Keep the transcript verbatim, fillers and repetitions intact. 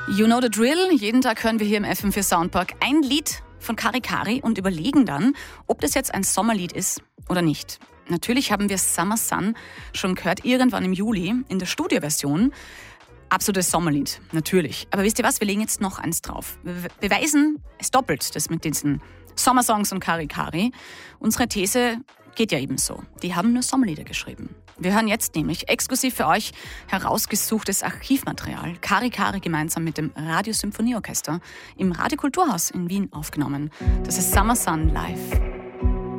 You know the drill. Jeden Tag hören wir hier im F M vier Soundpark ein Lied von Kari Kari und überlegen dann, ob das jetzt ein Sommerlied ist oder nicht. Natürlich haben wir Summer Sun schon gehört, irgendwann im Juli in der Studioversion. Absolutes Sommerlied, natürlich. Aber wisst ihr was, wir legen jetzt noch eins drauf. Wir beweisen es doppelt, das mit diesen Sommersongs und Kari Kari. Unsere These geht ja eben so. Die haben nur Sommerlieder geschrieben. Wir hören jetzt nämlich exklusiv für euch herausgesuchtes Archivmaterial. Kari Kari gemeinsam mit dem Radio Symphonieorchester im Radio Kulturhaus in Wien aufgenommen. Das ist Summer Sun live.